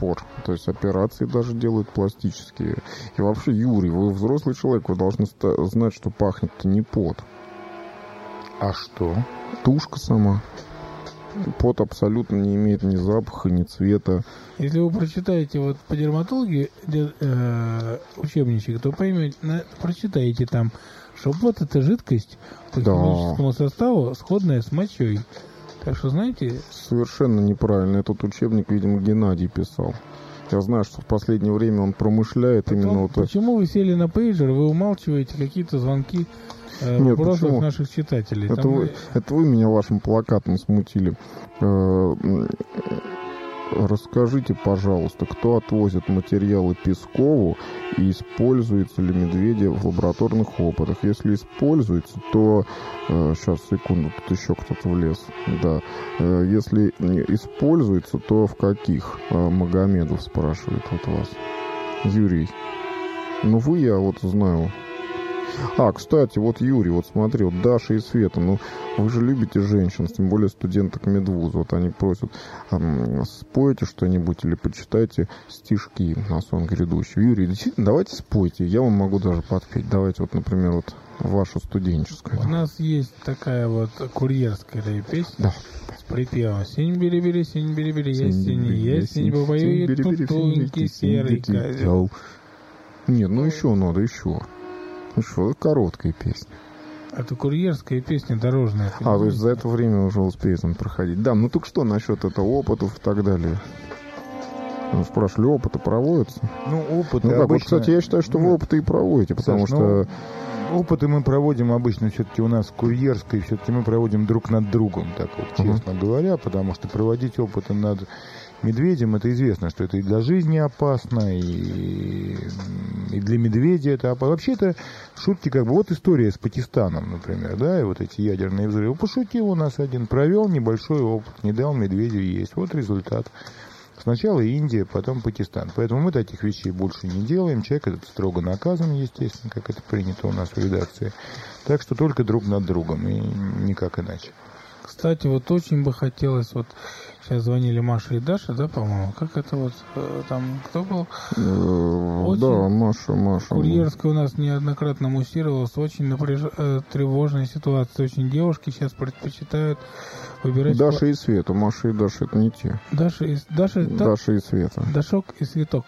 пор. То есть операции даже делают пластические. И вообще, Юрий, вы взрослый человек, вы должны знать, что пахнет-то не пот. А что? Тушка сама. Пот абсолютно не имеет ни запаха, ни цвета. Если вы прочитаете вот по дерматологии учебничек, то поймете, прочитаете там, что пот — это жидкость по химическому составу, сходная с мочой. Так что, знаете... Совершенно неправильно. Этот учебник, видимо, Геннадий писал. Я знаю, что в последнее время он промышляет потом, именно вот... Почему вы сели на пейджер, вы умалчиваете какие-то звонки прошлых наших читателей? Это вы меня вашим плакатом смутили. Расскажите, пожалуйста, кто отвозит материалы Пескову и используются ли медведи в лабораторных опытах? Если используются, то... Сейчас, секунду, тут еще кто-то влез. Да. Если используется, то в каких? Магомедов спрашивает вот вас. Юрий. Ну, вы, я вот знаю... кстати, вот Юрий, вот смотри, вот Даша и Света, ну, вы же любите женщин, тем более студенток медвуза, вот они просят, спойте что-нибудь или почитайте стишки на сон грядущий. Юрий, действительно, давайте спойте, я вам могу даже подпеть, давайте вот, например, вот вашу студенческую. У нас есть такая вот курьерская песня. Да. С припевом «Синь-бери-бери, синь-бери-бери, ясень, побоюет тутунький серый козел». Нет, ну еще надо, еще. Ну что, короткая песня. Это курьерская песня дорожная. То есть за это время уже успеет он проходить. Да, ну так что насчет этого опытов и так далее? Спрашивали, опыты проводятся? Ну, опыты обычно... вот, кстати, я считаю, что вы опыты и проводите, потому что... Опыты мы проводим обычно все-таки у нас в курьерской, все-таки мы проводим друг над другом, так вот, честно говоря, потому что проводить опыты над медведем, это известно, что это и для жизни опасно, и для медведя это опасно. Вообще это шутки, как бы, вот история с Пакистаном, например, да, и вот эти ядерные взрывы. Пошутил у нас один, провел небольшой опыт, не дал медведю есть. Вот результат. Сначала Индия, потом Пакистан. Поэтому мы таких вещей больше не делаем. Человек этот строго наказан, естественно, как это принято у нас в редакции. Так что только друг над другом, и никак иначе. Кстати, вот очень бы хотелось, вот сейчас звонили Маша и Даша, да, по-моему? Как это вот там, кто был? Да, Маша. Курьерская у нас неоднократно муссировалась. Очень тревожная ситуация. Очень девушки сейчас предпочитают выбирать... Даша и Света. Маша и Даша — это не те. Даша и Света. Дашок и Светок.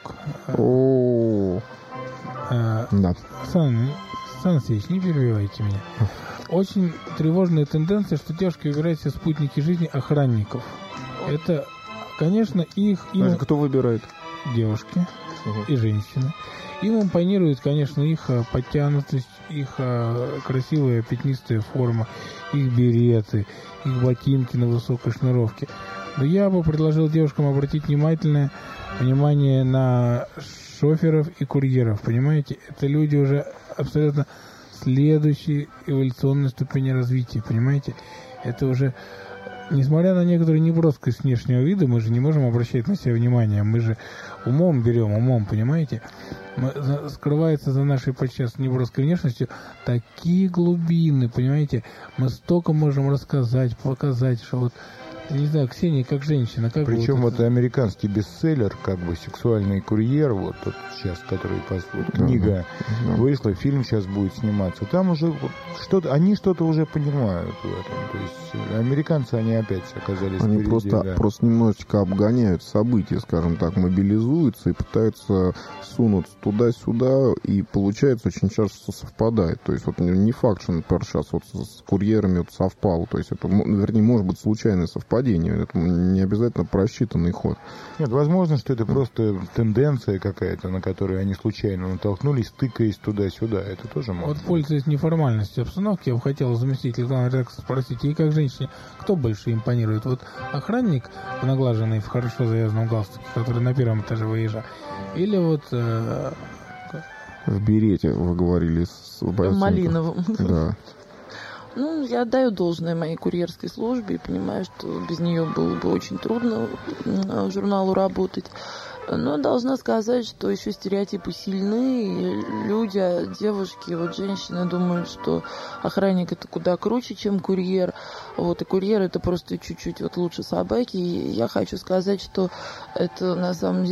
Да. Сан Алексеевич, не перебивайте меня. Очень тревожная тенденция, что девушки выбирают себе спутники жизни охранников. Это, конечно, кто выбирает? Девушки и женщины. Им импонирует, конечно, их подтянутость, их красивая пятнистая форма, их береты, их ботинки на высокой шнуровке. Но я бы предложил девушкам обратить внимание на шоферов и курьеров. Понимаете, это люди уже абсолютно следующей эволюционной ступени развития. Понимаете, это уже... Несмотря на некоторую неброскость внешнего вида, мы же не можем обращать на себя внимание. Мы же умом, понимаете? Скрывается за нашей подчас неброской внешностью такие глубины, понимаете? Мы столько можем рассказать, показать, что вот, не знаю, Ксения как женщина. Как причем вот американский бестселлер, как бы «Сексуальный курьер», вот тот сейчас, который книга вышла, фильм сейчас будет сниматься. Там уже вот они что-то уже понимают в этом. То есть американцы, они опять оказались они впереди. Просто немножечко обгоняют события, скажем так, мобилизуются и пытаются сунуться туда-сюда, и получается очень часто совпадает. То есть вот не факт, что, например, сейчас вот с курьерами вот совпало. То есть это, вернее, может быть случайное совпадение. Это не обязательно просчитанный ход. Нет, возможно, что это просто тенденция какая-то, на которую они случайно натолкнулись, тыкаясь туда-сюда. Это тоже можно. Вот, пользуясь неформальностью обстановки, я бы хотел заместителя главного редактора спросить, и как женщине, кто больше импонирует? Вот охранник, наглаженный в хорошо завязанном галстуке, который на первом этаже выезжал, или вот... В берете, вы говорили, с малиновым. Да. Ну, я отдаю должное моей курьерской службе и понимаю, что без нее было бы очень трудно журналу работать. Но должна сказать, что еще стереотипы сильны, и люди, девушки, вот женщины думают, что охранник это куда круче, чем курьер. Вот, и курьер это просто чуть-чуть вот лучше собаки. И я хочу сказать, что это на самом деле